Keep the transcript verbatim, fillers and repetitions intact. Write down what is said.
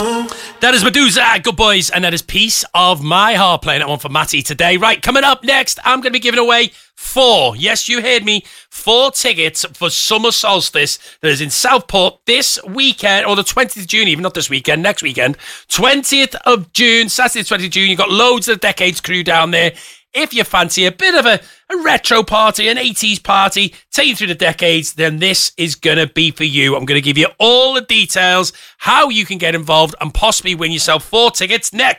That is Medusa, good boys, and that is Piece of My Heart, playing that one for Matty today. Right, coming up next, I'm going to be giving away four, yes, you heard me, four tickets for Summer Solstice that is in Southport this weekend, or the twentieth of June, even not this weekend, next weekend, twentieth of June, Saturday twentieth of June. You've got loads of the Decades crew down there. If you fancy a bit of a, a retro party, an eighties party, take you through the decades, then this is going to be for you. I'm going to give you all the details, how you can get involved, and possibly win yourself four tickets next.